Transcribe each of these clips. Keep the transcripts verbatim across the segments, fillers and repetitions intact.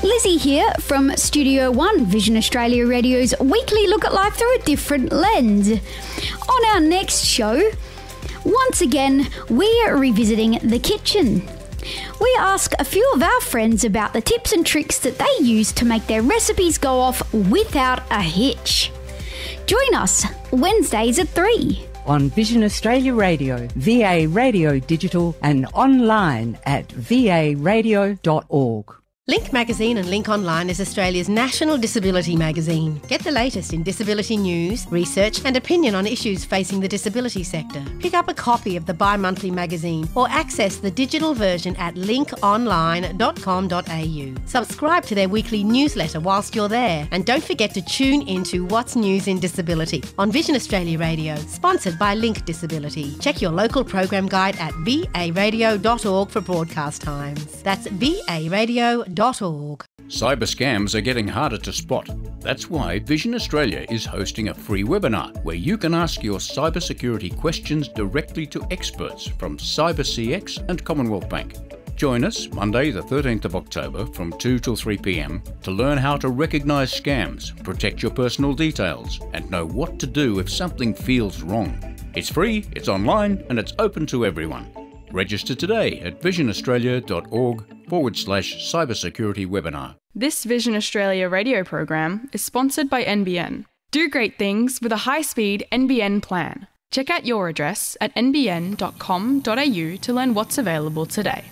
Lizzie here from Studio One, Vision Australia Radio's weekly look at life through a different lens. On our next show, once again, we're revisiting the kitchen. We ask a few of our friends about the tips and tricks that they use to make their recipes go off without a hitch. Join us Wednesdays at three. On Vision Australia Radio, V A Radio Digital and online at v a radio dot org. Link Magazine and Link Online is Australia's national disability magazine. Get the latest in disability news, research and opinion on issues facing the disability sector. Pick up a copy of the bi-monthly magazine or access the digital version at link online dot com dot a u. Subscribe to their weekly newsletter whilst you're there, and don't forget to tune into What's News in Disability on Vision Australia Radio, sponsored by Link Disability. Check your local program guide at v a radio dot org for broadcast times. That's v a radio dot org. Cyber scams are getting harder to spot. That's why Vision Australia is hosting a free webinar where you can ask your cybersecurity questions directly to experts from CyberCX and Commonwealth Bank. Join us Monday the thirteenth of October from two till three p m to learn how to recognise scams, protect your personal details and know what to do if something feels wrong. It's free, it's online and it's open to everyone. Register today at visionaustralia.org forward slash cybersecurity webinar. This Vision Australia radio program is sponsored by N B N. Do great things with a high-speed N B N plan. Check out your address at n b n dot com dot a u to learn what's available today.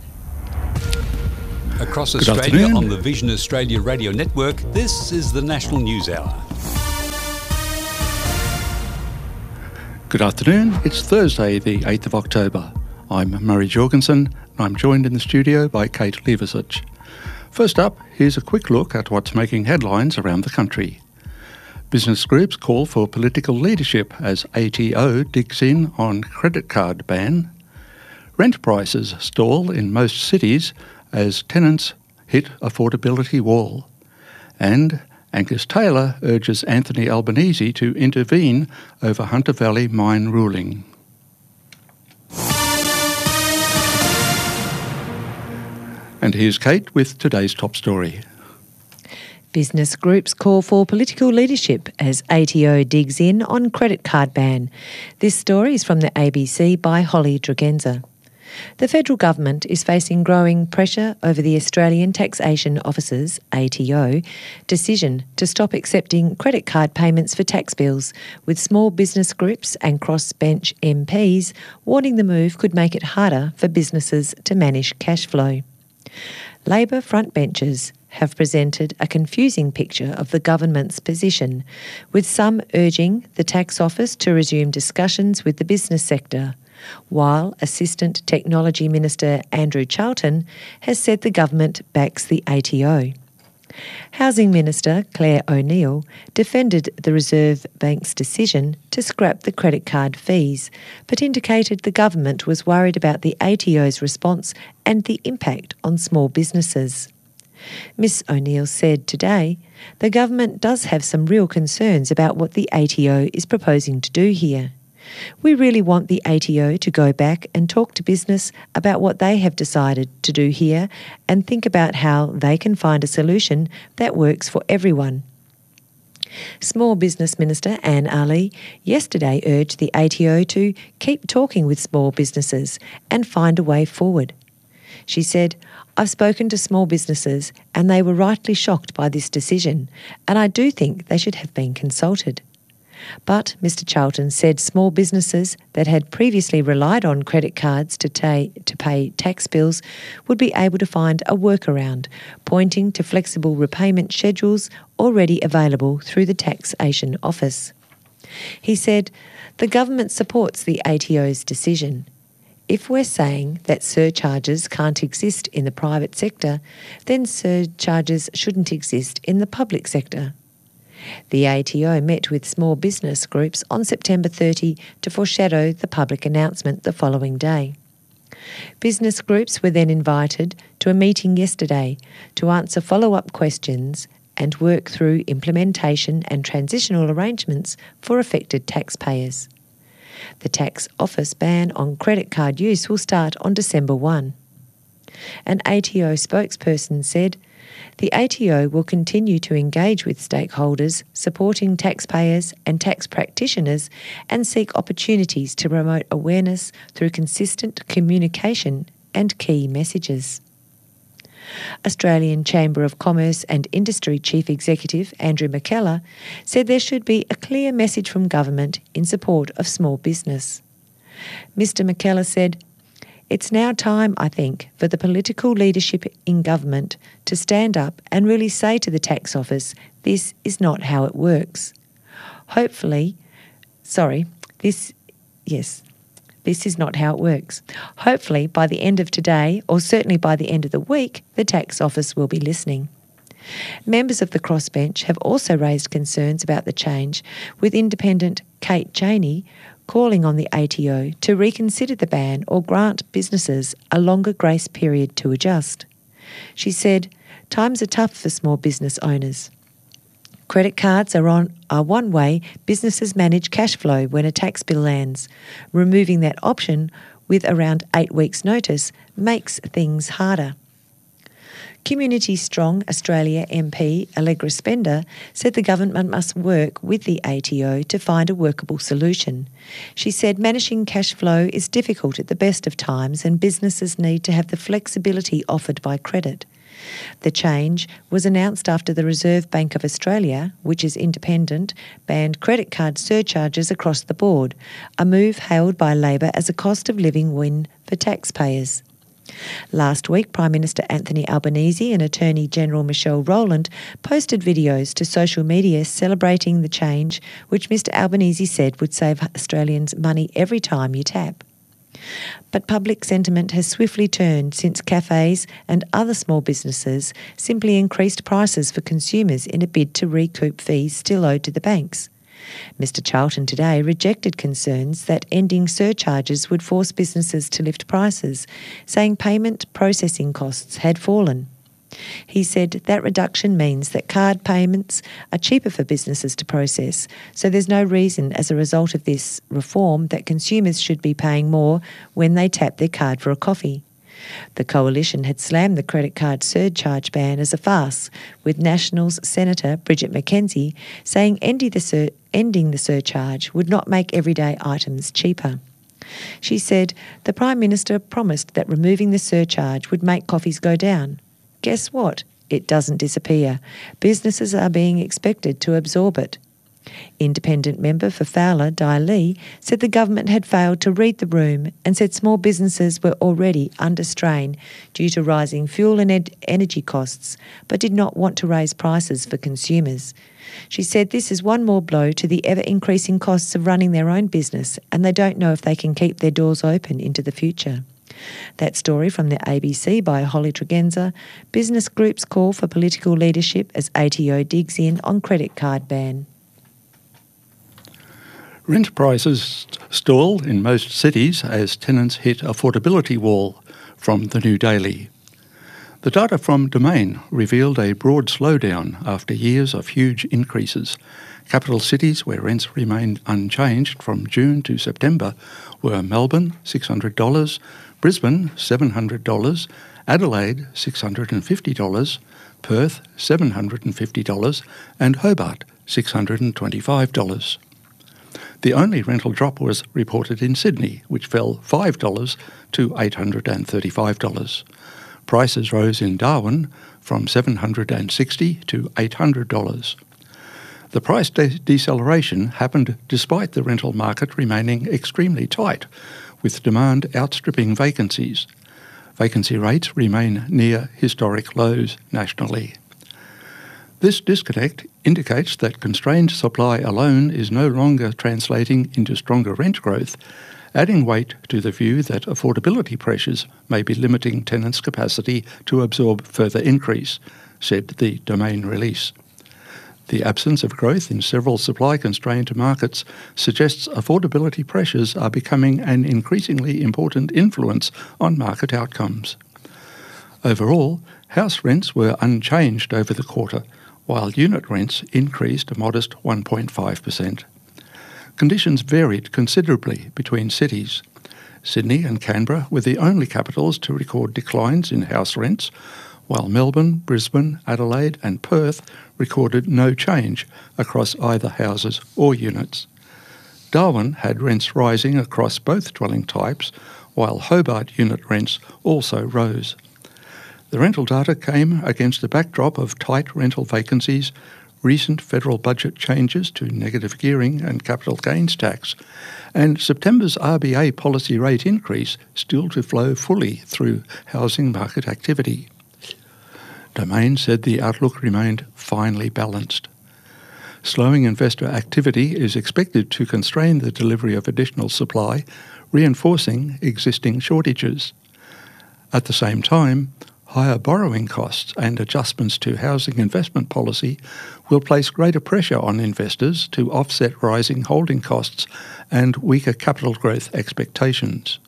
Across Australia on the Vision Australia Radio Network, this is the National News Hour. Good afternoon, it's Thursday the eighth of October. I'm Murray Jorgensen and I'm joined in the studio by Kate Leversich. First up, here's a quick look at what's making headlines around the country. Business groups call for political leadership as A T O digs in on credit card ban. Rent prices stall in most cities as tenants hit affordability wall. And Angus Taylor urges Anthony Albanese to intervene over Hunter Valley mine ruling. And here's Kate with today's top story. Business groups call for political leadership as A T O digs in on credit card ban. This story is from the A B C by Holly Dragenza. The federal government is facing growing pressure over the Australian Taxation Office's, A T O, decision to stop accepting credit card payments for tax bills, with small business groups and crossbench M Ps warning the move could make it harder for businesses to manage cash flow. Labor frontbenchers have presented a confusing picture of the government's position, with some urging the tax office to resume discussions with the business sector, while Assistant Technology Minister Andrew Charlton has said the government backs the A T O. Housing Minister Claire O'Neill defended the Reserve Bank's decision to scrap the credit card fees, but indicated the government was worried about the A T O's response and the impact on small businesses. Miss O'Neill said today the government does have some real concerns about what the A T O is proposing to do here. We really want the A T O to go back and talk to business about what they have decided to do here and think about how they can find a solution that works for everyone. Small Business Minister Anne Ali yesterday urged the A T O to keep talking with small businesses and find a way forward. She said, "I've spoken to small businesses and they were rightly shocked by this decision, and I do think they should have been consulted." But Mr Charlton said small businesses that had previously relied on credit cards to, ta- to pay tax bills would be able to find a workaround, pointing to flexible repayment schedules already available through the Taxation Office. He said, "The government supports the A T O's decision. If we're saying that surcharges can't exist in the private sector, then surcharges shouldn't exist in the public sector." The A T O met with small business groups on September thirtieth to foreshadow the public announcement the following day. Business groups were then invited to a meeting yesterday to answer follow-up questions and work through implementation and transitional arrangements for affected taxpayers. The tax office ban on credit card use will start on December first. An A T O spokesperson said, The A T O will continue to engage with stakeholders, supporting taxpayers and tax practitioners, and seek opportunities to promote awareness through consistent communication and key messages. Australian Chamber of Commerce and Industry Chief Executive Andrew McKellar said there should be a clear message from government in support of small business. Mister McKellar said, "It's now time, I think, for the political leadership in government to stand up and really say to the tax office, this is not how it works. Hopefully, sorry, this, yes, this is not how it works. Hopefully, by the end of today, or certainly by the end of the week, the tax office will be listening." Members of the crossbench have also raised concerns about the change, with independent Kate Chaney calling on the A T O to reconsider the ban or grant businesses a longer grace period to adjust. She said, "Times are tough for small business owners. Credit cards are, on, are one way businesses manage cash flow when a tax bill lands. Removing that option with around eight weeks' notice makes things harder." Community Strong Australia M P Allegra Spender said the government must work with the A T O to find a workable solution. She said managing cash flow is difficult at the best of times and businesses need to have the flexibility offered by credit. The change was announced after the Reserve Bank of Australia, which is independent, banned credit card surcharges across the board, a move hailed by Labor as a cost of living win for taxpayers. Last week, Prime Minister Anthony Albanese and Attorney General Michelle Rowland posted videos to social media celebrating the change, which Mr Albanese said would save Australians money every time you tap. But public sentiment has swiftly turned since cafes and other small businesses simply increased prices for consumers in a bid to recoup fees still owed to the banks. Mister Charlton today rejected concerns that ending surcharges would force businesses to lift prices, saying payment processing costs had fallen. He said that reduction means that card payments are cheaper for businesses to process, so there's no reason as a result of this reform that consumers should be paying more when they tap their card for a coffee. The Coalition had slammed the credit card surcharge ban as a farce, with Nationals Senator Bridget McKenzie saying ending the, sur- ending the surcharge would not make everyday items cheaper. She said the Prime Minister promised that removing the surcharge would make coffees go down. Guess what? It doesn't disappear. Businesses are being expected to absorb it. Independent member for Fowler, Di Lee, said the government had failed to read the room and said small businesses were already under strain due to rising fuel and ed- energy costs, but did not want to raise prices for consumers. She said this is one more blow to the ever-increasing costs of running their own business, and they don't know if they can keep their doors open into the future. That story from the A B C by Holly Tregenza. Business groups call for political leadership as A T O digs in on credit card ban. Rent prices stall in most cities as tenants hit affordability wall from the New Daily. The data from Domain revealed a broad slowdown after years of huge increases. Capital cities where rents remained unchanged from June to September were Melbourne, six hundred dollars, Brisbane, seven hundred dollars, Adelaide, six hundred fifty dollars, Perth, seven hundred fifty dollars, and Hobart, six hundred twenty-five dollars. The only rental drop was reported in Sydney, which fell five dollars to eight hundred thirty-five dollars. Prices rose in Darwin from seven hundred sixty dollars to eight hundred dollars. The price de- deceleration happened despite the rental market remaining extremely tight, with demand outstripping vacancies. Vacancy rates remain near historic lows nationally. This disconnect indicates that constrained supply alone is no longer translating into stronger rent growth, adding weight to the view that affordability pressures may be limiting tenants' capacity to absorb further increase, said the Domain release. The absence of growth in several supply-constrained markets suggests affordability pressures are becoming an increasingly important influence on market outcomes. Overall, house rents were unchanged over the quarter, while unit rents increased a modest one point five percent. Conditions varied considerably between cities. Sydney and Canberra were the only capitals to record declines in house rents, while Melbourne, Brisbane, Adelaide and Perth recorded no change across either houses or units. Darwin had rents rising across both dwelling types, while Hobart unit rents also rose. The rental data came against a backdrop of tight rental vacancies, recent federal budget changes to negative gearing and capital gains tax, and September's R B A policy rate increase still to flow fully through housing market activity. Domain said the outlook remained finely balanced. Slowing investor activity is expected to constrain the delivery of additional supply, reinforcing existing shortages. At the same time, higher borrowing costs and adjustments to housing investment policy will place greater pressure on investors to offset rising holding costs and weaker capital growth expectations.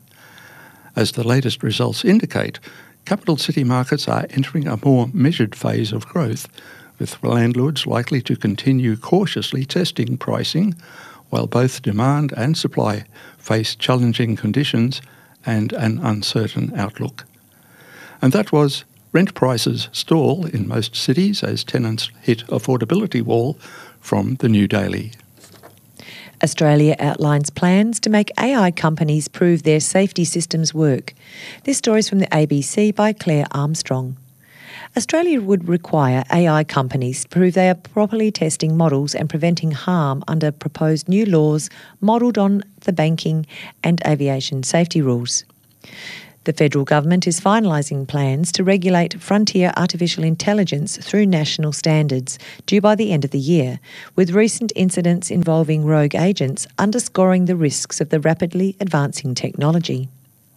As the latest results indicate, capital city markets are entering a more measured phase of growth, with landlords likely to continue cautiously testing pricing, while both demand and supply face challenging conditions and an uncertain outlook. And that was Rent Prices Stall in Most Cities as Tenants Hit Affordability Wall from the New Daily. Australia outlines plans to make A I companies prove their safety systems work. This story is from the A B C by Claire Armstrong. Australia would require A I companies to prove they are properly testing models and preventing harm under proposed new laws modelled on the banking and aviation safety rules. The federal government is finalising plans to regulate frontier artificial intelligence through national standards due by the end of the year, with recent incidents involving rogue agents underscoring the risks of the rapidly advancing technology.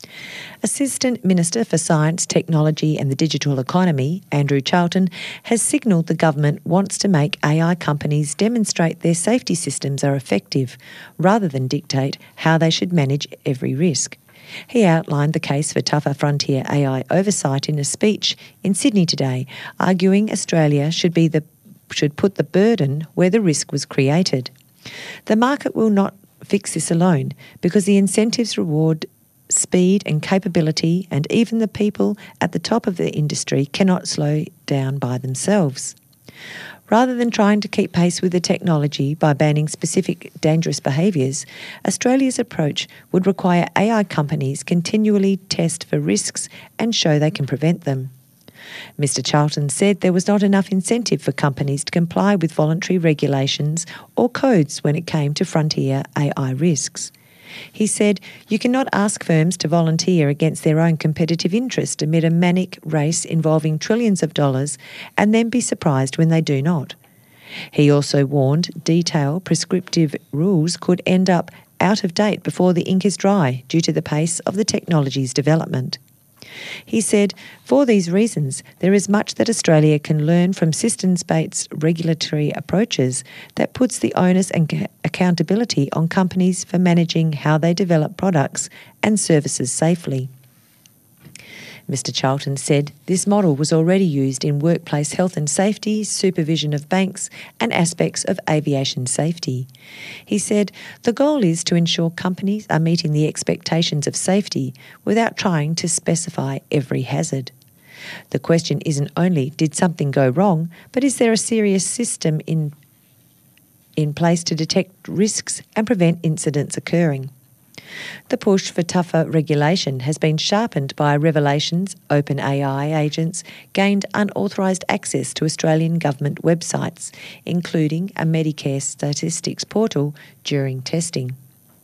Assistant Minister for Science, Technology and the Digital Economy, Andrew Charlton, has signalled the government wants to make A I companies demonstrate their safety systems are effective, rather than dictate how they should manage every risk. He outlined the case for tougher frontier A I oversight in a speech in Sydney today, arguing Australia should be the should put the burden where the risk was created. The market will not fix this alone because the incentives reward speed and capability, and even the people at the top of the industry cannot slow down by themselves. Rather than trying to keep pace with the technology by banning specific dangerous behaviours, Australia's approach would require A I companies continually test for risks and show they can prevent them. Mister Charlton said there was not enough incentive for companies to comply with voluntary regulations or codes when it came to frontier A I risks. He said, "You cannot ask firms to volunteer against their own competitive interest amid a manic race involving trillions of dollars and then be surprised when they do not." He also warned detailed prescriptive rules could end up out of date before the ink is dry due to the pace of the technology's development. He said, "For these reasons, there is much that Australia can learn from systems-based regulatory approaches that puts the onus and ca- accountability on companies for managing how they develop products and services safely." Mister Charlton said this model was already used in workplace health and safety, supervision of banks, and aspects of aviation safety. He said the goal is to ensure companies are meeting the expectations of safety without trying to specify every hazard. The question isn't only did something go wrong, but is there a serious system in, in place to detect risks and prevent incidents occurring? The push for tougher regulation has been sharpened by revelations OpenAI agents gained unauthorised access to Australian government websites, including a Medicare statistics portal, during testing.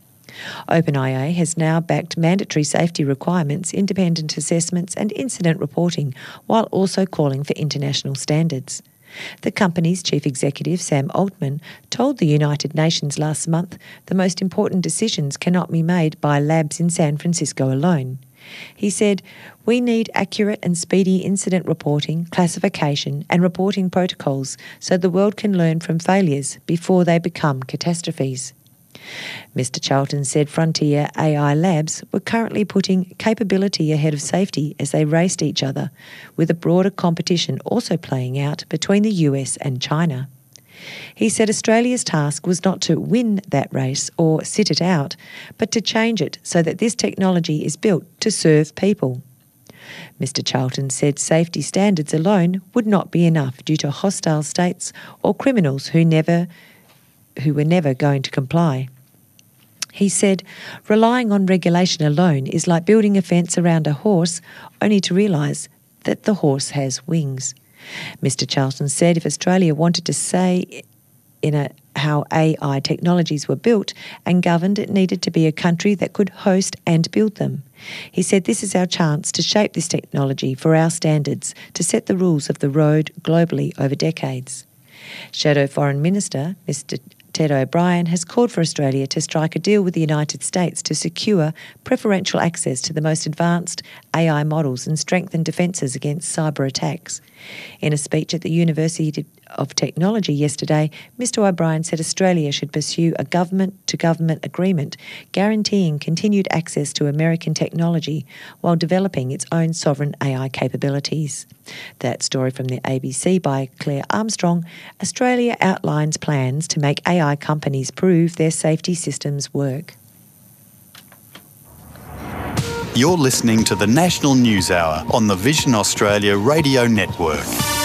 OpenAI has now backed mandatory safety requirements, independent assessments and incident reporting, while also calling for international standards. The company's chief executive, Sam Altman, told the United Nations last month the most important decisions cannot be made by labs in San Francisco alone. He said, "We need accurate and speedy incident reporting, classification and reporting protocols so the world can learn from failures before they become catastrophes." Mister Charlton said frontier A I labs were currently putting capability ahead of safety as they raced each other, with a broader competition also playing out between the U S and China. He said Australia's task was not to win that race or sit it out, but to change it so that this technology is built to serve people. Mister Charlton said safety standards alone would not be enough due to hostile states or criminals who never, who were never going to comply. He said, relying on regulation alone is like building a fence around a horse only to realise that the horse has wings. Mister Charlton said if Australia wanted to say in a, how A I technologies were built and governed, it needed to be a country that could host and build them. He said this is our chance to shape this technology for our standards, to set the rules of the road globally over decades. Shadow Foreign Minister Mister Ted O'Brien has called for Australia to strike a deal with the United States to secure preferential access to the most advanced A I models and strengthen defences against cyber attacks. In a speech at the University of Technology yesterday, Mister O'Brien said Australia should pursue a government-to-government agreement guaranteeing continued access to American technology while developing its own sovereign A I capabilities. That story from the A B C by Claire Armstrong. Australia outlines plans to make A I companies prove their safety systems work. You're listening to the National News Hour on the Vision Australia Radio Network.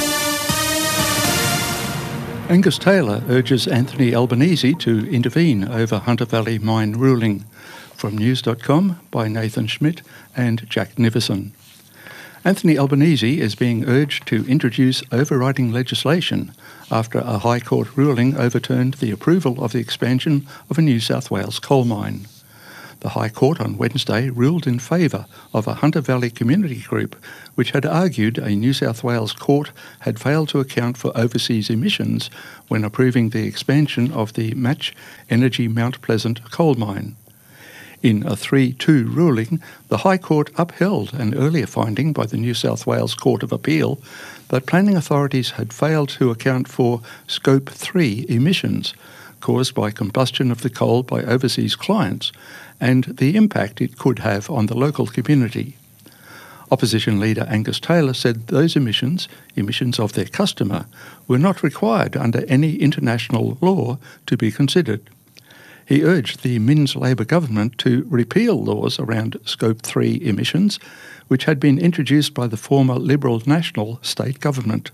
Angus Taylor urges Anthony Albanese to intervene over Hunter Valley mine ruling. From news dot com by Nathan Schmidt and Jack Nivison. Anthony Albanese is being urged to introduce overriding legislation after a High Court ruling overturned the approval of the expansion of a New South Wales coal mine. The High Court on Wednesday ruled in favour of a Hunter Valley community group which had argued a New South Wales court had failed to account for overseas emissions when approving the expansion of the Match Energy Mount Pleasant coal mine. In a three two ruling, the High Court upheld an earlier finding by the New South Wales Court of Appeal that planning authorities had failed to account for Scope three emissions caused by combustion of the coal by overseas clients and the impact it could have on the local community. Opposition leader Angus Taylor said those emissions, emissions of their customer, were not required under any international law to be considered. He urged the Minns Labor government to repeal laws around Scope three emissions, which had been introduced by the former Liberal National state government.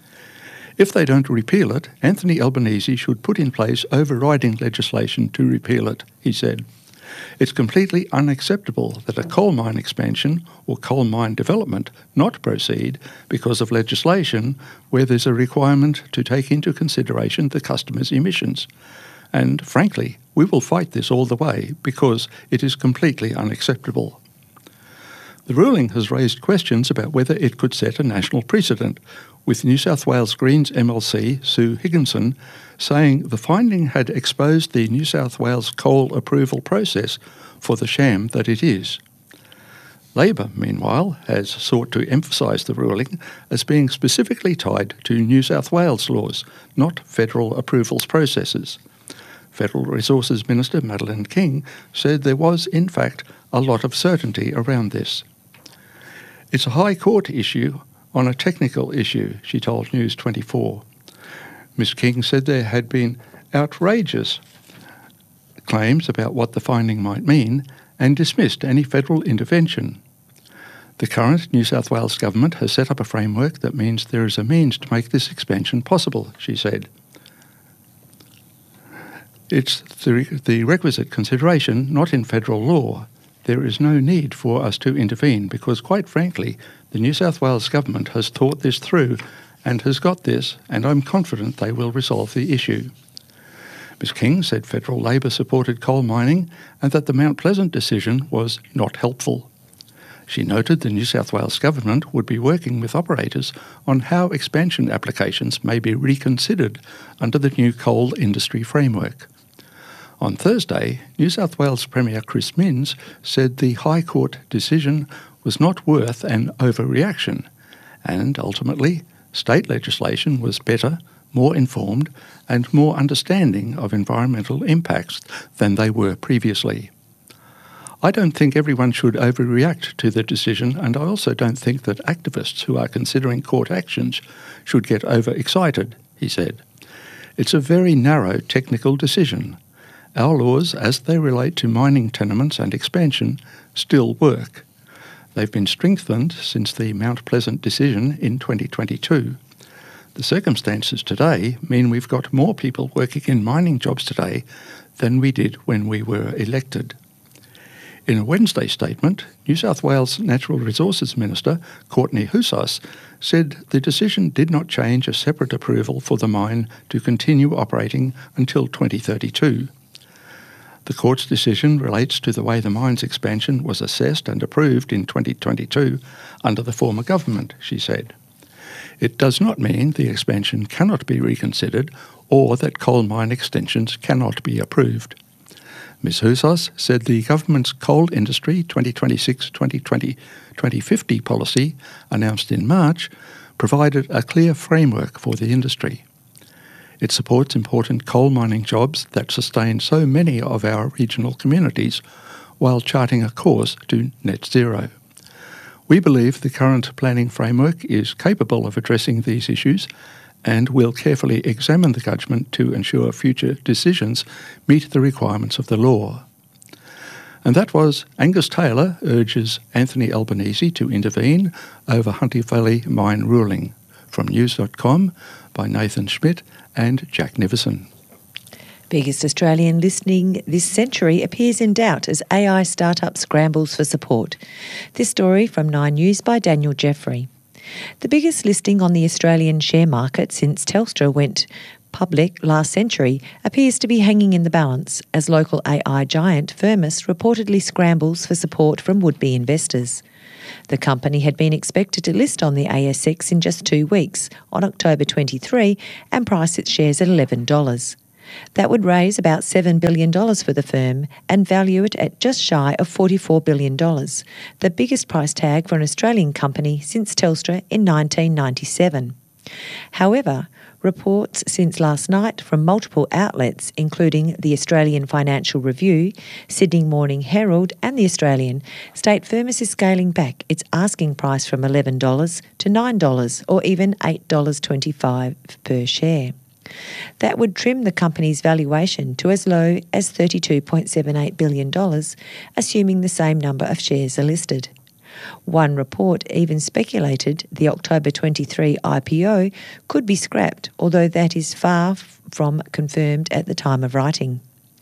If they don't repeal it, Anthony Albanese should put in place overriding legislation to repeal it, he said. It's completely unacceptable that a coal mine expansion or coal mine development not proceed because of legislation where there's a requirement to take into consideration the customer's emissions. And frankly, we will fight this all the way because it is completely unacceptable. The ruling has raised questions about whether it could set a national precedent, with New South Wales Greens M L C Sue Higginson saying the finding had exposed the New South Wales coal approval process for the sham that it is. Labor, meanwhile, has sought to emphasise the ruling as being specifically tied to New South Wales laws, not federal approvals processes. Federal Resources Minister Madeleine King said there was, in fact, a lot of certainty around this. It's a High Court issue on a technical issue, she told News twenty-four. Miz King said there had been outrageous claims about what the finding might mean and dismissed any federal intervention. The current New South Wales government has set up a framework that means there is a means to make this expansion possible, she said. It's the, the requisite consideration, not in federal law. There is no need for us to intervene because, quite frankly, the New South Wales government has thought this through and has got this, and I'm confident they will resolve the issue. Miz King said federal Labor supported coal mining and that the Mount Pleasant decision was not helpful. She noted the New South Wales government would be working with operators on how expansion applications may be reconsidered under the new coal industry framework. On Thursday, New South Wales Premier Chris Minns said the High Court decision was not worth an overreaction, and ultimately, state legislation was better, more informed, and more understanding of environmental impacts than they were previously. I don't think everyone should overreact to the decision, and I also don't think that activists who are considering court actions should get overexcited, he said. It's a very narrow technical decision. Our laws, as they relate to mining tenements and expansion, still work. They've been strengthened since the Mount Pleasant decision in twenty twenty-two. The circumstances today mean we've got more people working in mining jobs today than we did when we were elected. In a Wednesday statement, New South Wales Natural Resources Minister Courtney Housas said the decision did not change a separate approval for the mine to continue operating until twenty thirty-two. The court's decision relates to the way the mine's expansion was assessed and approved in twenty twenty-two under the former government, she said. It does not mean the expansion cannot be reconsidered or that coal mine extensions cannot be approved. Miz Housas said the government's Coal Industry twenty twenty-six to twenty fifty policy, announced in March, provided a clear framework for the industry. It supports important coal mining jobs that sustain so many of our regional communities while charting a course to net zero. We believe the current planning framework is capable of addressing these issues and will carefully examine the judgment to ensure future decisions meet the requirements of the law. And that was Angus Taylor urges Anthony Albanese to intervene over Hunter Valley mine ruling, from news dot com by Nathan Schmidt and Jack Nivison. Biggest Australian listening this century appears in doubt as A I startup scrambles for support. This story from Nine News by Daniel Jeffrey. The biggest listing on the Australian share market since Telstra went public last century appears to be hanging in the balance as local A I giant Firmus reportedly scrambles for support from would-be investors. The company had been expected to list on the A S X in just two weeks, on October twenty-third, and price its shares at eleven dollars. That would raise about seven billion dollars for the firm and value it at just shy of forty-four billion dollars, the biggest price tag for an Australian company since Telstra in nineteen ninety-seven. However, reports since last night from multiple outlets, including the Australian Financial Review, Sydney Morning Herald and The Australian, state Firmus is scaling back its asking price from eleven dollars to nine dollars or even eight dollars twenty-five per share. That would trim the company's valuation to as low as thirty-two point seven eight billion dollars, assuming the same number of shares are listed. One report even speculated the October twenty-three I P O could be scrapped, although that is far from confirmed at the time of writing.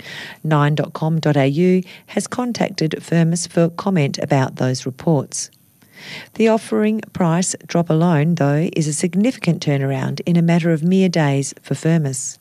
nine dot com dot a u has contacted Firmus for comment about those reports. The offering price drop alone, though, is a significant turnaround in a matter of mere days for Firmus.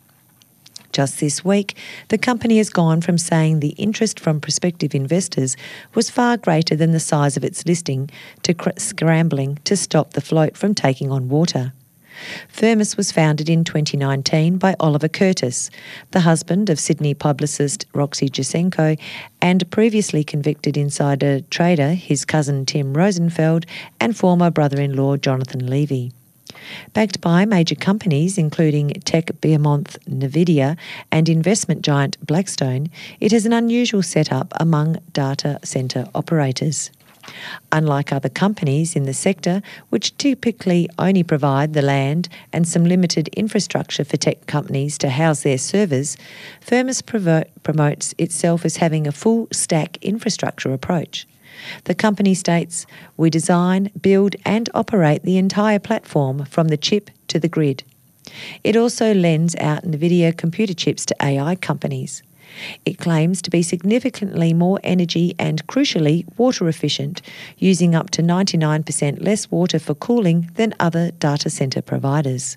Just this week, the company has gone from saying the interest from prospective investors was far greater than the size of its listing to cr- scrambling to stop the float from taking on water. Firmus was founded in twenty nineteen by Oliver Curtis, the husband of Sydney publicist Roxy Jacenko and previously convicted insider trader his cousin Tim Rosenfeld and former brother-in-law Jonathan Levy. Backed by major companies including tech behemoth Nvidia and investment giant Blackstone, it has an unusual setup among data centre operators. Unlike other companies in the sector, which typically only provide the land and some limited infrastructure for tech companies to house their servers, Firmus provo- promotes itself as having a full-stack infrastructure approach. The company states, "We design, build and operate the entire platform from the chip to the grid." It also lends out NVIDIA computer chips to A I companies. It claims to be significantly more energy and, crucially, water efficient, using up to ninety-nine percent less water for cooling than other data centre providers.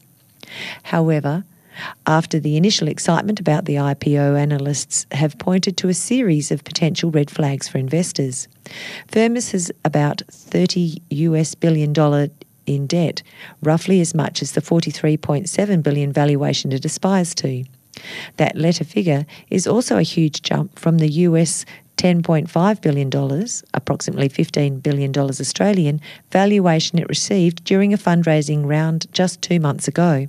However, after the initial excitement about the I P O, analysts have pointed to a series of potential red flags for investors. Firmus has about thirty US billion dollars in debt, roughly as much as the forty-three point seven billion dollars valuation it aspires to. That latter figure is also a huge jump from the U S ten point five billion dollars, approximately fifteen billion dollars Australian, valuation it received during a fundraising round just two months ago.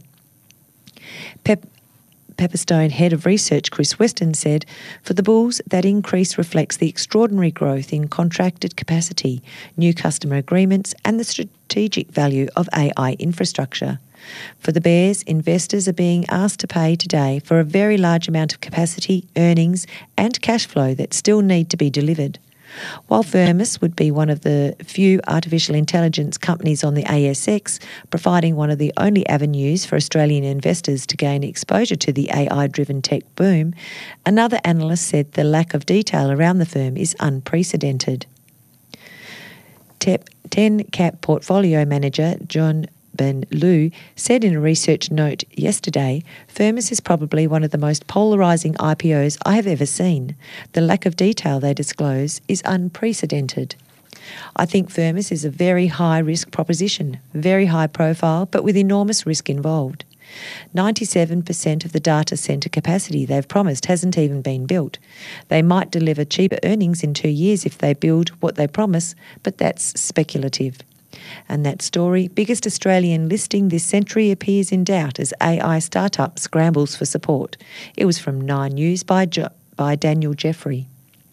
Pep- Pepperstone Head of Research Chris Weston said, "For the bulls, that increase reflects the extraordinary growth in contracted capacity, new customer agreements and the strategic value of A I infrastructure. For the bears, investors are being asked to pay today for a very large amount of capacity, earnings and cash flow that still need to be delivered. While Firmus would be one of the few artificial intelligence companies on the A S X, providing one of the only avenues for Australian investors to gain exposure to the A I-driven tech boom, another analyst said the lack of detail around the firm is unprecedented. ten Cap portfolio manager John Ben Liu said in a research note yesterday, Firmus is probably one of the most polarising I P Os I have ever seen. The lack of detail they disclose is unprecedented. I think Firmus is a very high-risk proposition, very high profile, but with enormous risk involved. ninety-seven percent of the data centre capacity they've promised hasn't even been built. They might deliver cheaper earnings in two years if they build what they promise, but that's speculative. And that story, biggest Australian listing this century, appears in doubt as A I startup scrambles for support. It was from Nine News by, jo- by Daniel Jeffrey.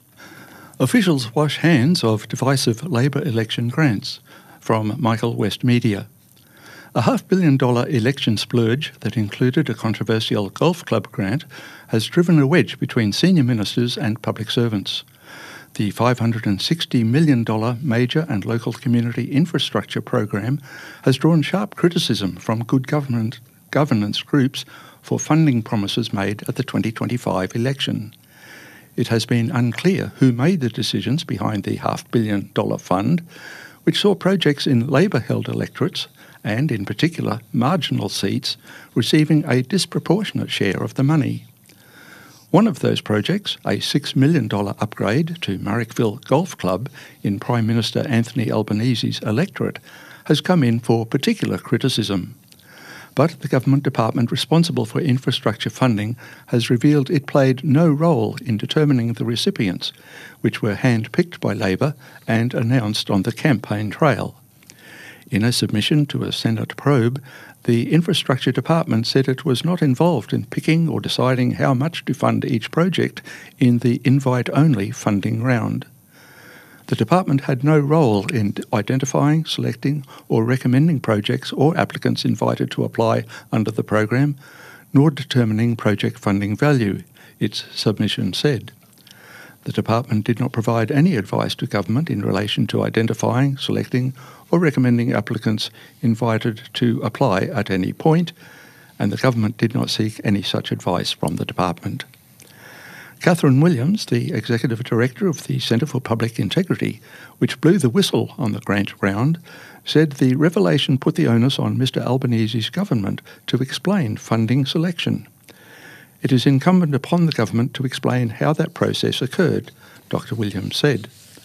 Officials wash hands of divisive Labor election grants, from Michael West Media. A half billion dollar election splurge that included a controversial golf club grant has driven a wedge between senior ministers and public servants. The five hundred sixty million dollars major and local community infrastructure program has drawn sharp criticism from good government governance groups for funding promises made at the twenty twenty-five election. It has been unclear who made the decisions behind the half billion dollar fund, which saw projects in Labor-held electorates and, in particular, marginal seats, receiving a disproportionate share of the money. One of those projects, a six million dollars upgrade to Marrickville Golf Club in Prime Minister Anthony Albanese's electorate, has come in for particular criticism. But the government department responsible for infrastructure funding has revealed it played no role in determining the recipients, which were hand-picked by Labor and announced on the campaign trail. In a submission to a Senate probe, the Infrastructure Department said it was not involved in picking or deciding how much to fund each project in the invite-only funding round. The department had no role in identifying, selecting or recommending projects or applicants invited to apply under the program, nor determining project funding value, its submission said. The department did not provide any advice to government in relation to identifying, selecting or recommending applicants invited to apply at any point, and the government did not seek any such advice from the department. Catherine Williams, the Executive Director of the Centre for Public Integrity, which blew the whistle on the grant round, said the revelation put the onus on Mr Albanese's government to explain funding selection. It is incumbent upon the government to explain how that process occurred, Doctor Williams said.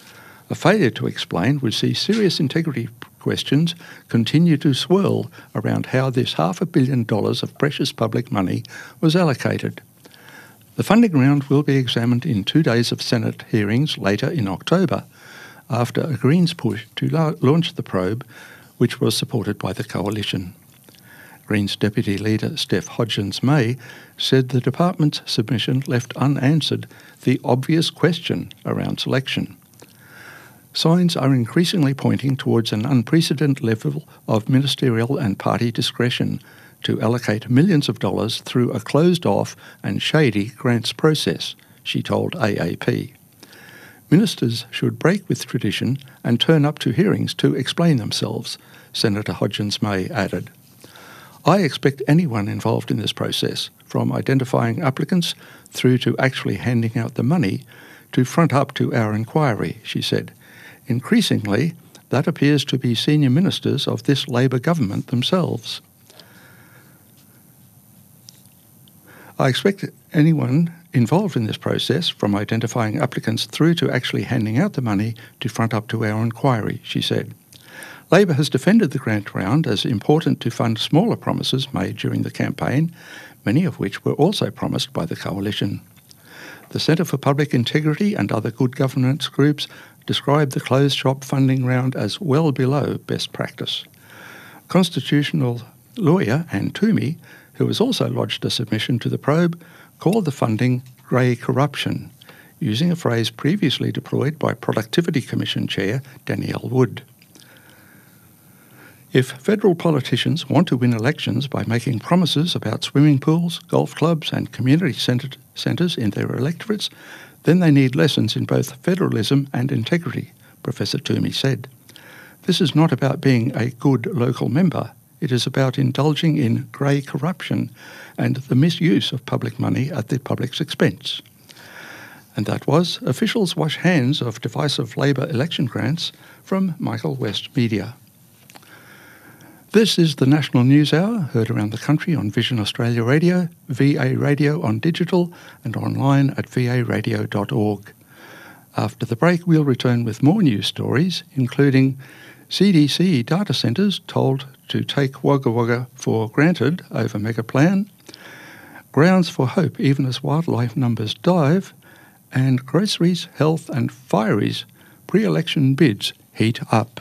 A failure to explain would see serious integrity questions continue to swirl around how this half a billion dollars of precious public money was allocated. The funding round will be examined in two days of Senate hearings later in October, after a Greens push to la- launch the probe, which was supported by the Coalition. Greens Deputy Leader Steph Hodgins-May said the department's submission left unanswered the obvious question around selection. Signs are increasingly pointing towards an unprecedented level of ministerial and party discretion to allocate millions of dollars through a closed-off and shady grants process, she told A A P. Ministers should break with tradition and turn up to hearings to explain themselves, Senator Hodgins-May added. I expect anyone involved in this process, from identifying applicants through to actually handing out the money, to front up to our inquiry, she said. Increasingly, that appears to be senior ministers of this Labor government themselves. I expect anyone involved in this process, from identifying applicants through to actually handing out the money, to front up to our inquiry, she said. Labor has defended the grant round as important to fund smaller promises made during the campaign, many of which were also promised by the Coalition. The Centre for Public Integrity and other good governance groups described the closed-shop funding round as well below best practice. Constitutional lawyer Anne Toomey, who has also lodged a submission to the probe, called the funding grey corruption, using a phrase previously deployed by Productivity Commission Chair Danielle Wood. If federal politicians want to win elections by making promises about swimming pools, golf clubs and community centres in their electorates, Then they need lessons in both federalism and integrity, Professor Toomey said. This is not about being a good local member. It is about indulging in grey corruption and the misuse of public money at the public's expense. And that was Officials Wash Hands of Divisive Labor Election Grants from Michael West Media. This is the National News Hour, heard around the country on Vision Australia Radio, V A Radio on digital and online at v a radio dot org. After the break, we'll return with more news stories, including C D C data centres told to take Wagga Wagga for granted over mega plan, grounds for hope even as wildlife numbers dive, and groceries, health and fireys pre-election bids heat up.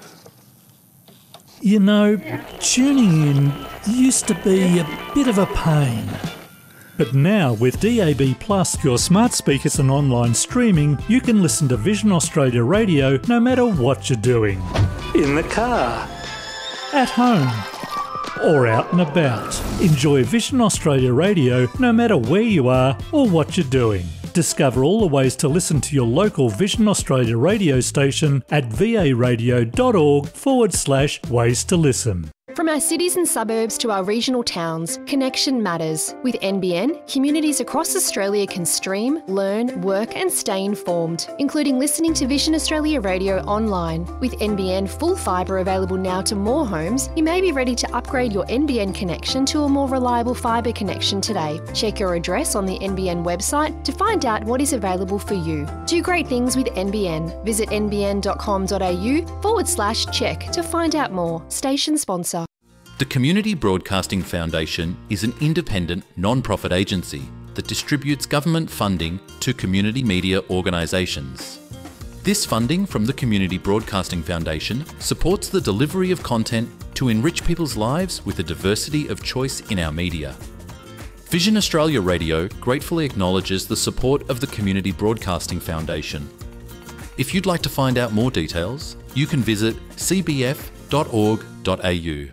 You know, tuning in used to be a bit of a pain. But now, with D A B Plus, your smart speakers and online streaming, you can listen to Vision Australia Radio no matter what you're doing. In the car, at home, or out and about. Enjoy Vision Australia Radio no matter where you are or what you're doing. Discover all the ways to listen to your local Vision Australia radio station at v a radio dot org forward slash ways to listen. From our cities and suburbs to our regional towns, connection matters. With N B N, communities across Australia can stream, learn, work and stay informed, including listening to Vision Australia Radio online. With N B N full fibre available now to more homes, you may be ready to upgrade your N B N connection to a more reliable fibre connection today. Check your address on the N B N website to find out what is available for you. Do great things with N B N. Visit n b n dot com dot a u forward slash check to find out more. Station sponsor. The Community Broadcasting Foundation is an independent, non-profit agency that distributes government funding to community media organisations. This funding from the Community Broadcasting Foundation supports the delivery of content to enrich people's lives with a diversity of choice in our media. Vision Australia Radio gratefully acknowledges the support of the Community Broadcasting Foundation. If you'd like to find out more details, you can visit c b f dot org dot a u.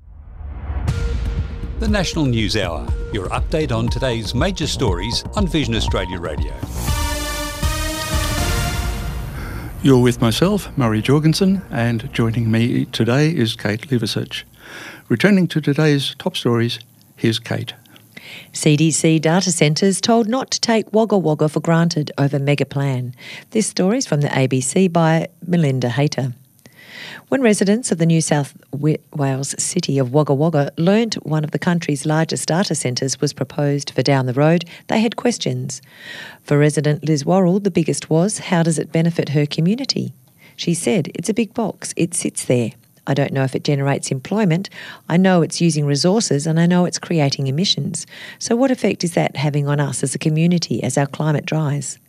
The National News Hour, your update on today's major stories on Vision Australia Radio. You're with myself, Murray Jorgensen, and joining me today is Kate Liversidge. Returning to today's top stories, here's Kate. C D C data centres told not to take Wagga Wagga for granted over mega plan. This story is from the A B C by Melinda Hayter. When residents of the New South Wales city of Wagga Wagga learnt one of the country's largest data centres was proposed for down the road, they had questions. For resident Liz Worrell, the biggest was, how does it benefit her community? She said, it's a big box, it sits there. I don't know if it generates employment. I know it's using resources and I know it's creating emissions. So what effect is that having on us as a community as our climate dries?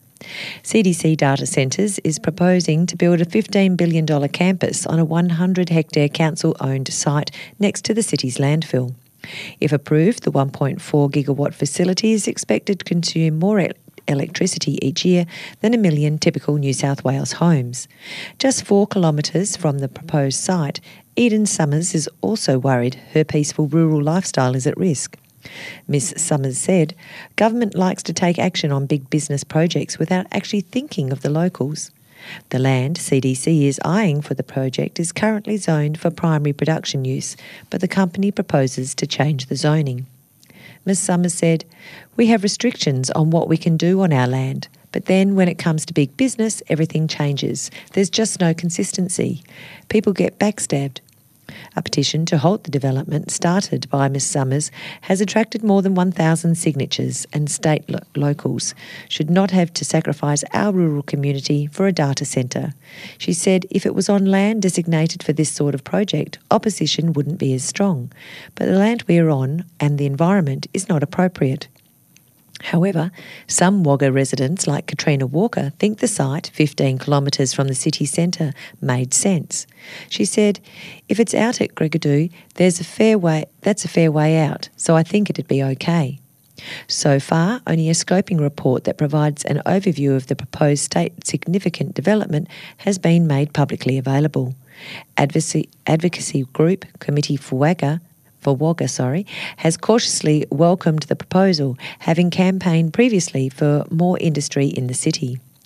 C D C Data Centres is proposing to build a fifteen billion dollars campus on a one hundred hectare council-owned site next to the city's landfill. If approved, the one point four gigawatt facility is expected to consume more e- electricity each year than a million typical New South Wales homes. Just four kilometres from the proposed site, Eden Summers is also worried her peaceful rural lifestyle is at risk. Miss Summers said, government likes to take action on big business projects without actually thinking of the locals. The land C D C is eyeing for the project is currently zoned for primary production use, but the company proposes to change the zoning. Miss Summers said, we have restrictions on what we can do on our land, but then when it comes to big business, everything changes. There's just no consistency. People get backstabbed. A petition to halt the development, started by Miss Summers, has attracted more than one thousand signatures, and state lo- locals should not have to sacrifice our rural community for a data centre. She said if it was on land designated for this sort of project, opposition wouldn't be as strong. But the land we are on and the environment is not appropriate. However, some Wagga residents like Katrina Walker think the site, fifteen kilometres from the city centre, made sense. She said, if it's out at Gregadoo, there's a fair way, that's a fair way out, so I think it'd be okay. So far, only a scoping report that provides an overview of the proposed state significant development has been made publicly available. Advocacy, advocacy group Committee for Wagga for Wagga, sorry, has cautiously welcomed the proposal, having campaigned previously for more industry in the city.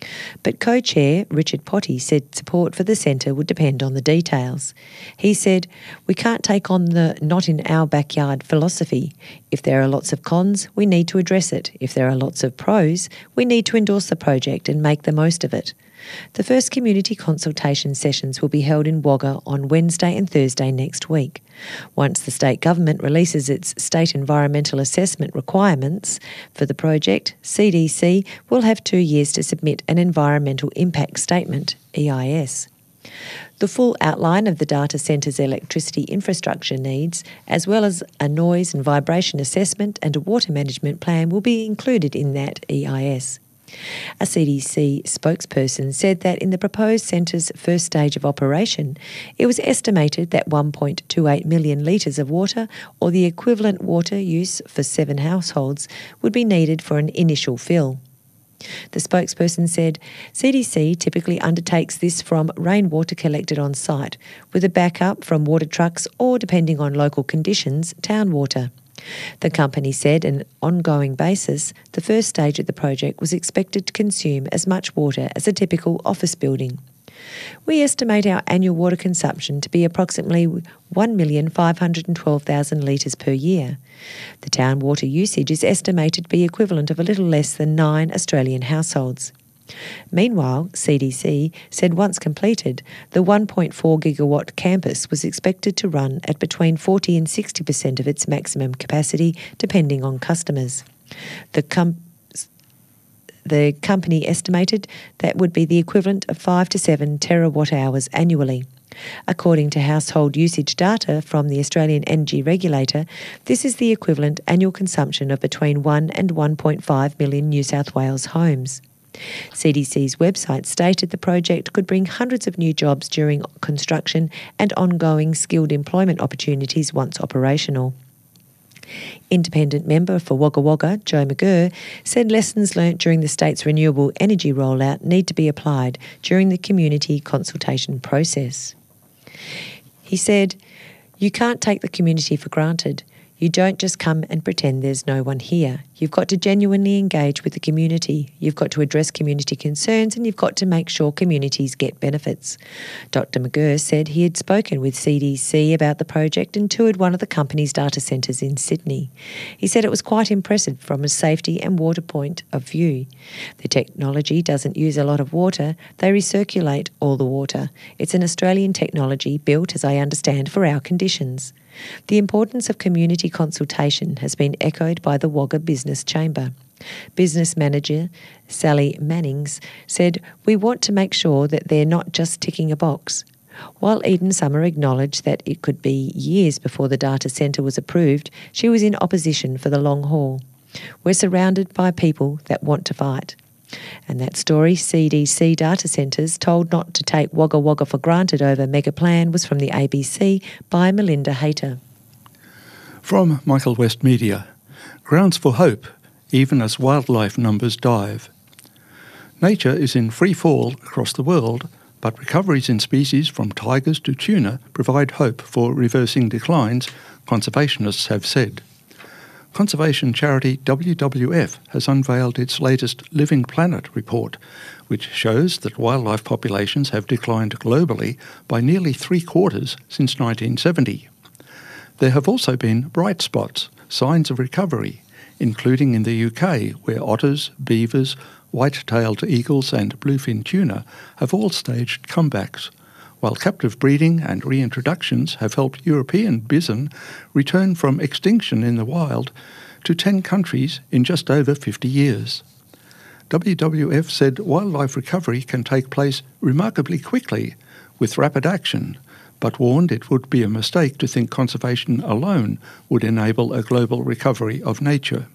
But co-chair Richard Potty said support for the centre would depend on the details. He said, "We can't take on the not in our backyard philosophy. If there are lots of cons, we need to address it. If there are lots of pros, we need to endorse the project and make the most of it." The first community consultation sessions will be held in Wagga on Wednesday and Thursday next week. Once the state government releases its state environmental assessment requirements for the project, C D C will have two years to submit an environmental impact statement, E I S. The full outline of the data centre's electricity infrastructure needs, as well as a noise and vibration assessment and a water management plan, will be included in that E I S. A C D C spokesperson said that in the proposed centre's first stage of operation, it was estimated that one point two eight million litres of water, or the equivalent water use for seven households, would be needed for an initial fill. The spokesperson said C D C typically undertakes this from rainwater collected on site, with a backup from water trucks or, depending on local conditions, town water. The company said on an ongoing basis, the first stage of the project was expected to consume as much water as a typical office building. "We estimate our annual water consumption to be approximately one million five hundred twelve thousand litres per year. The town water usage is estimated to be equivalent of a little less than nine Australian households." Meanwhile, C D C said once completed, the one point four gigawatt campus was expected to run at between forty and sixty percent of its maximum capacity, depending on customers. The, com- the company estimated that would be the equivalent of five to seven terawatt hours annually. According to household usage data from the Australian Energy Regulator, this is the equivalent annual consumption of between one and one point five million New South Wales homes. C D C's website stated the project could bring hundreds of new jobs during construction and ongoing skilled employment opportunities once operational. Independent member for Wagga Wagga, Joe McGurr, said lessons learnt during the state's renewable energy rollout need to be applied during the community consultation process. He said, "You can't take the community for granted. You don't just come and pretend there's no one here. You've got to genuinely engage with the community. You've got to address community concerns, and you've got to make sure communities get benefits." Doctor McGurr said he had spoken with C D C about the project and toured one of the company's data centres in Sydney. He said it was quite impressive from a safety and water point of view. The technology doesn't use a lot of water. They recirculate all the water. It's an Australian technology built, as I understand, for our conditions. The importance of community consultation has been echoed by the Wagga Business Chamber. Business manager Sally Mannings said, "We want to make sure that they're not just ticking a box." While Eden Summer acknowledged that it could be years before the data centre was approved, she was in opposition for the long haul. "We're surrounded by people that want to fight." And that story, C D C data centres told not to take Wagga Wagga for granted over mega plan, was from the A B C by Melinda Hayter. From Michael West Media, grounds for hope, even as wildlife numbers dive. Nature is in free fall across the world, but recoveries in species from tigers to tuna provide hope for reversing declines, conservationists have said. Conservation charity W W F has unveiled its latest Living Planet report, which shows that wildlife populations have declined globally by nearly three quarters since nineteen seventy. There have also been bright spots, signs of recovery, including in the U K, where otters, beavers, white-tailed eagles and bluefin tuna have all staged comebacks, while captive breeding and reintroductions have helped European bison return from extinction in the wild to ten countries in just over fifty years. W W F said wildlife recovery can take place remarkably quickly with rapid action, but warned it would be a mistake to think conservation alone would enable a global recovery of nature.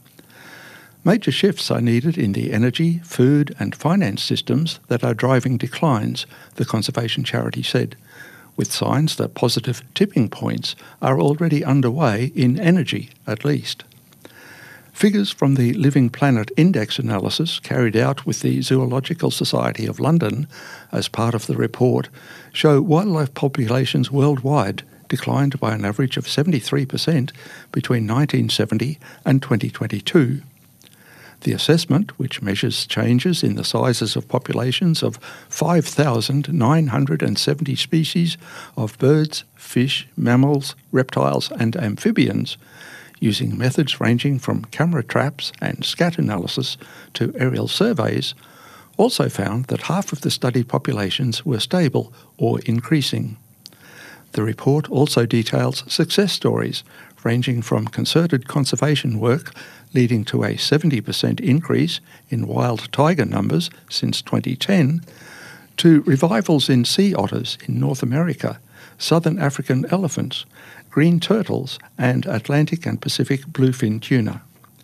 Major shifts are needed in the energy, food and finance systems that are driving declines, the conservation charity said, with signs that positive tipping points are already underway in energy, at least. Figures from the Living Planet Index analysis carried out with the Zoological Society of London as part of the report show wildlife populations worldwide declined by an average of seventy-three percent between nineteen seventy and twenty twenty-two. The assessment, which measures changes in the sizes of populations of five thousand nine hundred seventy species of birds, fish, mammals, reptiles and amphibians, using methods ranging from camera traps and scat analysis to aerial surveys, also found that half of the studied populations were stable or increasing. The report also details success stories ranging from concerted conservation work leading to a seventy percent increase in wild tiger numbers since twenty ten, to revivals in sea otters in North America, southern African elephants, green turtles and Atlantic and Pacific bluefin tuna.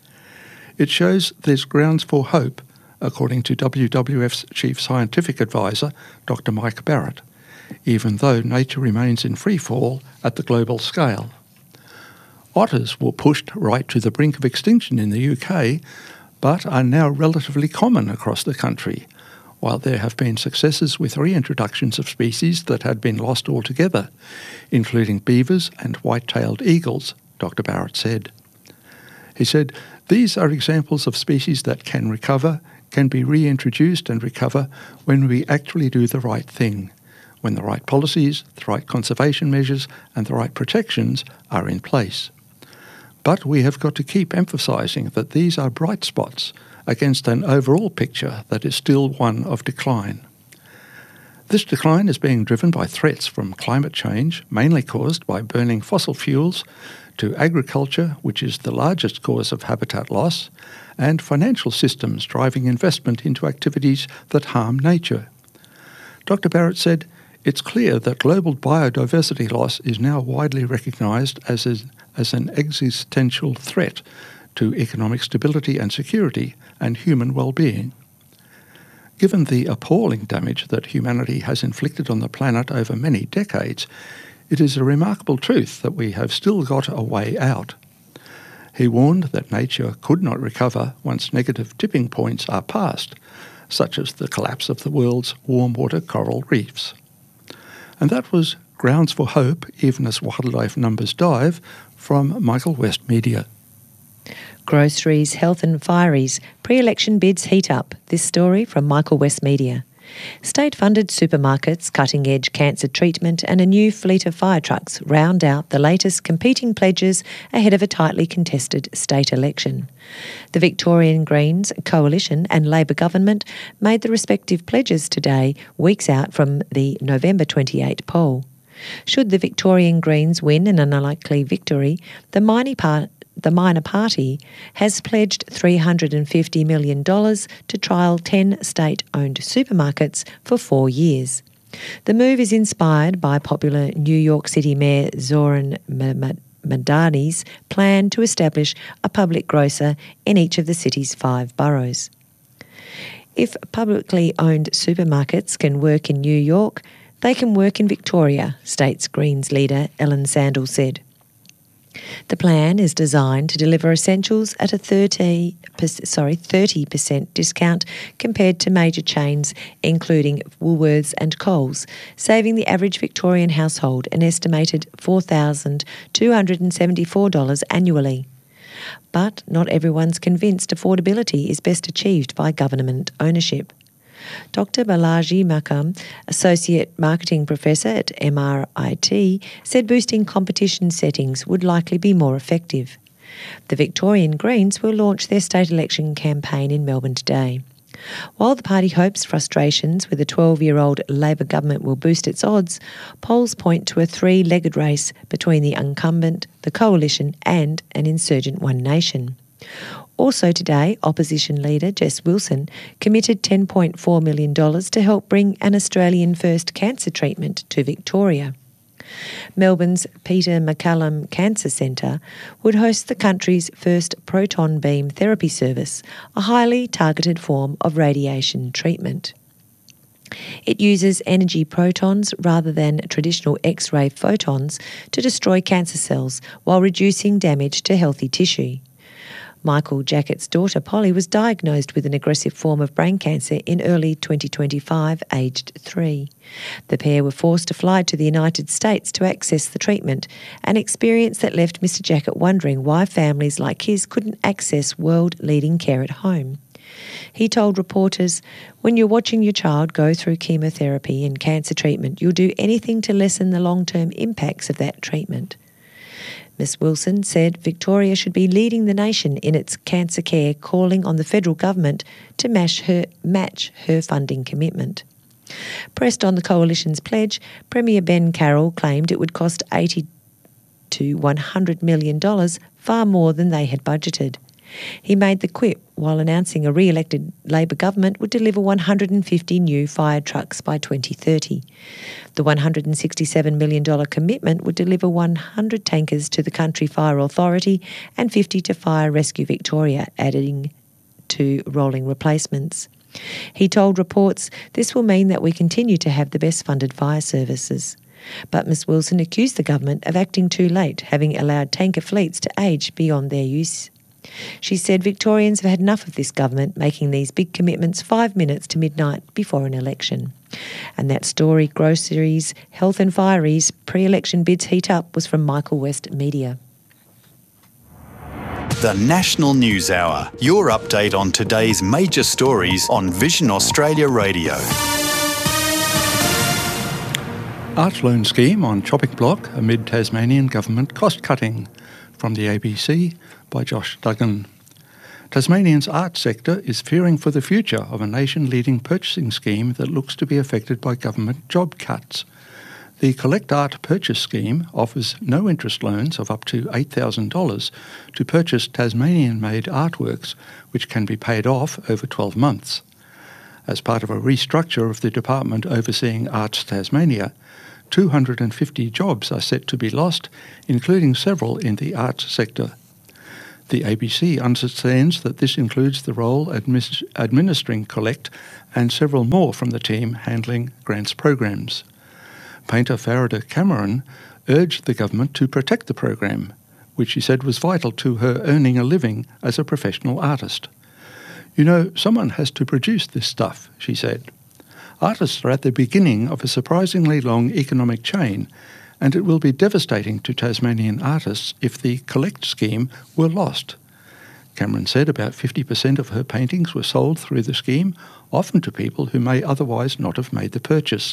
It shows there's grounds for hope, according to W W F's Chief Scientific Advisor, Doctor Mike Barrett, even though nature remains in free fall at the global scale. Otters were pushed right to the brink of extinction in the U K, but are now relatively common across the country, while there have been successes with reintroductions of species that had been lost altogether, including beavers and white-tailed eagles, Doctor Barrett said. He said, "These are examples of species that can recover, can be reintroduced and recover when we actually do the right thing, when the right policies, the right conservation measures and the right protections are in place. But we have got to keep emphasising that these are bright spots against an overall picture that is still one of decline. This decline is being driven by threats from climate change, mainly caused by burning fossil fuels, to agriculture, which is the largest cause of habitat loss, and financial systems driving investment into activities that harm nature." Doctor Barrett said, "It's clear that global biodiversity loss is now widely recognised as, a, as an existential threat to economic stability and security and human well-being. Given the appalling damage that humanity has inflicted on the planet over many decades, it is a remarkable truth that we have still got a way out." He warned that nature could not recover once negative tipping points are passed, such as the collapse of the world's warm water coral reefs. And that was Grounds for Hope, even as wildlife numbers dive, from Michael West Media. Groceries, health and fireys, pre-election bids heat up. This story from Michael West Media. State-funded supermarkets, cutting-edge cancer treatment and a new fleet of fire trucks round out the latest competing pledges ahead of a tightly contested state election. The Victorian Greens, Coalition and Labor government made the respective pledges today, weeks out from the November twenty-eighth poll. Should the Victorian Greens win an unlikely victory, the minor part The minor party has pledged three hundred fifty million dollars to trial ten state-owned supermarkets for four years. The move is inspired by popular New York City Mayor Zoran Madani's plan to establish a public grocer in each of the city's five boroughs. If publicly owned supermarkets can work in New York, they can work in Victoria, states Greens leader Ellen Sandel said. The plan is designed to deliver essentials at a thirty percent, sorry, thirty percent discount compared to major chains, including Woolworths and Coles, saving the average Victorian household an estimated four thousand two hundred seventy-four dollars annually. But not everyone's convinced affordability is best achieved by government ownership. Doctor Balaji Makam, Associate Marketing Professor at M R I T, said boosting competition settings would likely be more effective. The Victorian Greens will launch their state election campaign in Melbourne today. While the party hopes frustrations with a twelve-year-old Labor government will boost its odds, polls point to a three-legged race between the incumbent, the Coalition and an insurgent One Nation. Also today, opposition leader Jess Wilson committed ten point four million dollars to help bring an Australian-first cancer treatment to Victoria. Melbourne's Peter MacCallum Cancer Centre would host the country's first proton beam therapy service, a highly targeted form of radiation treatment. It uses energy protons rather than traditional X-ray photons to destroy cancer cells while reducing damage to healthy tissue. Michael Jackett's daughter Polly was diagnosed with an aggressive form of brain cancer in early twenty twenty-five, aged three. The pair were forced to fly to the United States to access the treatment, an experience that left Mister Jackett wondering why families like his couldn't access world-leading care at home. He told reporters, "When you're watching your child go through chemotherapy and cancer treatment, you'll do anything to lessen the long-term impacts of that treatment." Miss Wilson said Victoria should be leading the nation in its cancer care, calling on the federal government to match her, match her funding commitment. Pressed on the Coalition's pledge, Premier Ben Carroll claimed it would cost eighty to one hundred million dollars, far more than they had budgeted. He made the quip while announcing a re-elected Labor government would deliver one hundred fifty new fire trucks by twenty thirty. The one hundred sixty-seven million dollars commitment would deliver one hundred tankers to the Country Fire Authority and fifty to Fire Rescue Victoria, adding to rolling replacements. He told reports this will mean that we continue to have the best funded fire services. But Miss Wilson accused the government of acting too late, having allowed tanker fleets to age beyond their use. She said Victorians have had enough of this government making these big commitments five minutes to midnight before an election. And that story, groceries, health and fireys, pre-election bids heat up, was from Michael West Media. The National News Hour, your update on today's major stories on Vision Australia Radio. Arts loan scheme on chopping block amid Tasmanian government cost cutting. From the A B C by Josh Duggan. Tasmanian's arts sector is fearing for the future of a nation-leading purchasing scheme that looks to be affected by government job cuts. The Collect Art Purchase Scheme offers no-interest loans of up to eight thousand dollars to purchase Tasmanian-made artworks, which can be paid off over twelve months. As part of a restructure of the department overseeing Arts Tasmania, two hundred fifty jobs are set to be lost, including several in the arts sector. The A B C understands that this includes the role admis- administering Collect and several more from the team handling grants programs. Painter Farida Cameron urged the government to protect the program, which she said was vital to her earning a living as a professional artist. "You know, someone has to produce this stuff," she said. Artists are at the beginning of a surprisingly long economic chain, and it will be devastating to Tasmanian artists if the Collect scheme were lost. Cameron said about fifty percent of her paintings were sold through the scheme, often to people who may otherwise not have made the purchase.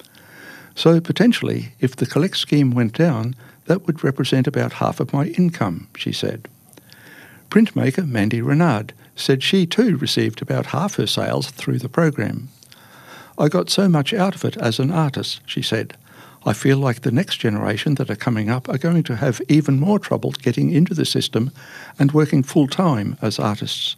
So potentially, if the Collect scheme went down, that would represent about half of my income, she said. Printmaker Mandy Renard said she too received about half her sales through the program. "I got so much out of it as an artist," she said. "I feel like the next generation that are coming up are going to have even more trouble getting into the system and working full-time as artists."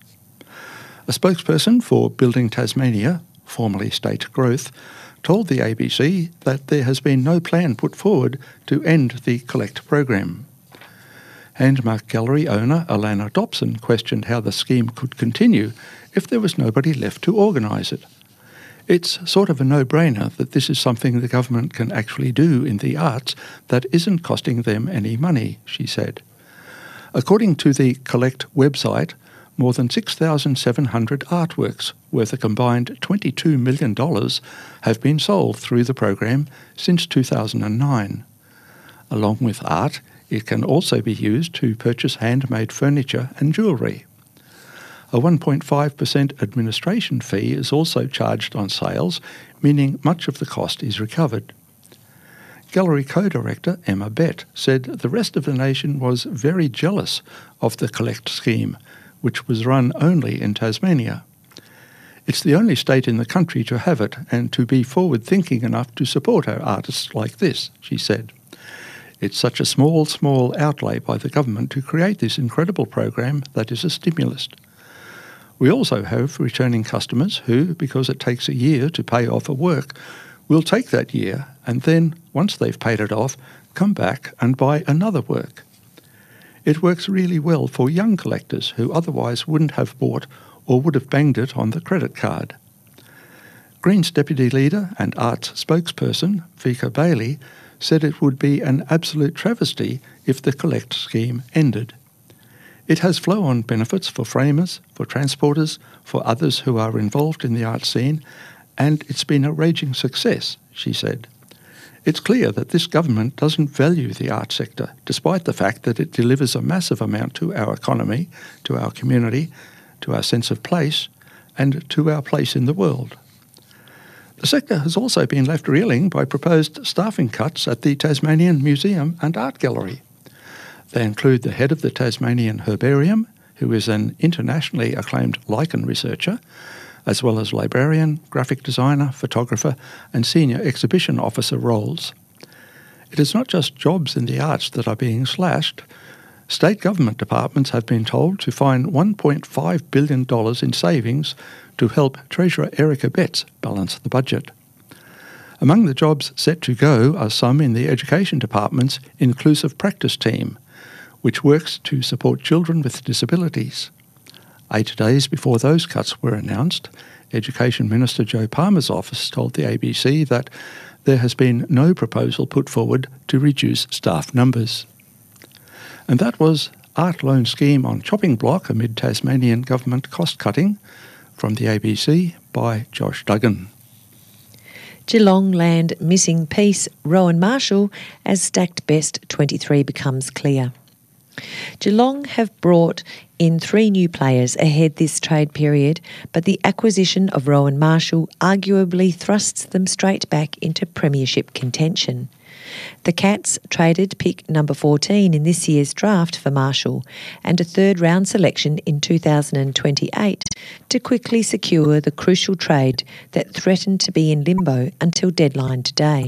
A spokesperson for Building Tasmania, formerly State Growth, told the A B C that there has been no plan put forward to end the Collect program. Handmark Gallery owner Alana Dobson questioned how the scheme could continue if there was nobody left to organise it. "It's sort of a no-brainer that this is something the government can actually do in the arts that isn't costing them any money," she said. According to the Collect website, more than six thousand seven hundred artworks worth a combined twenty-two million dollars have been sold through the program since two thousand nine. Along with art, it can also be used to purchase handmade furniture and jewellery. A one point five percent administration fee is also charged on sales, meaning much of the cost is recovered. Gallery co-director Emma Bett said the rest of the nation was very jealous of the Collect scheme, which was run only in Tasmania. "It's the only state in the country to have it and to be forward-thinking enough to support our artists like this," she said. "It's such a small, small outlay by the government to create this incredible program that is a stimulus. We also have returning customers who, because it takes a year to pay off a work, will take that year and then, once they've paid it off, come back and buy another work. It works really well for young collectors who otherwise wouldn't have bought or would have banged it on the credit card." Greens Deputy Leader and Arts spokesperson Vika Bailey said it would be an absolute travesty if the Collect scheme ended. It has flow-on benefits for framers, for transporters, for others who are involved in the art scene, and it's been a raging success, she said. It's clear that this government doesn't value the art sector, despite the fact that it delivers a massive amount to our economy, to our community, to our sense of place, and to our place in the world. The sector has also been left reeling by proposed staffing cuts at the Tasmanian Museum and Art Gallery. They include the head of the Tasmanian Herbarium, who is an internationally acclaimed lichen researcher, as well as librarian, graphic designer, photographer and senior exhibition officer roles. It is not just jobs in the arts that are being slashed. State government departments have been told to find one point five billion dollars in savings to help Treasurer Erica Betts balance the budget. Among the jobs set to go are some in the Education Department's Inclusive Practice Team, which works to support children with disabilities. Eight days before those cuts were announced, Education Minister Joe Palmer's office told the A B C that there has been no proposal put forward to reduce staff numbers. And that was Art Loan Scheme on Chopping Block amid Tasmanian government cost-cutting, from the A B C by Josh Duggan. Geelong land missing piece Rowan Marshall as stacked best twenty-three becomes clear. Geelong have brought in three new players ahead this trade period, but the acquisition of Rowan Marshall arguably thrusts them straight back into premiership contention. The Cats traded pick number fourteen in this year's draft for Marshall and a third round selection in two thousand twenty-eight to quickly secure the crucial trade that threatened to be in limbo until deadline today.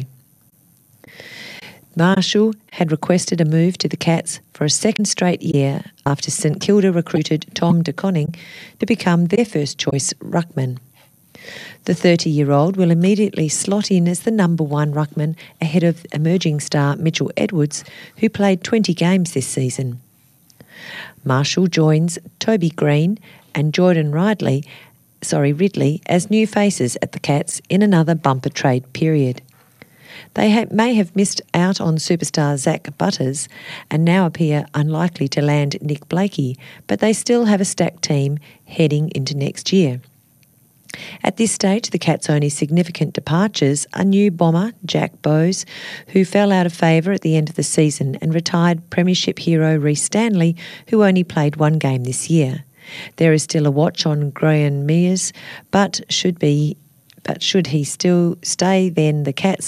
Marshall had requested a move to the Cats for a second straight year after St Kilda recruited Tom De Koning to become their first choice ruckman. The thirty-year-old will immediately slot in as the number one ruckman ahead of emerging star Mitchell Edwards, who played twenty games this season. Marshall joins Toby Green and Jordan Ridley, sorry, Ridley as new faces at the Cats in another bumper trade period. They ha- may have missed out on superstar Zach Butters and now appear unlikely to land Nick Blakey, but they still have a stacked team heading into next year. At this stage, the Cats' only significant departures are new bomber Jack Bowes, who fell out of favour at the end of the season, and retired premiership hero Rhys Stanley, who only played one game this year. There is still a watch on Graham Mears, but should be But should he still stay, then the Cats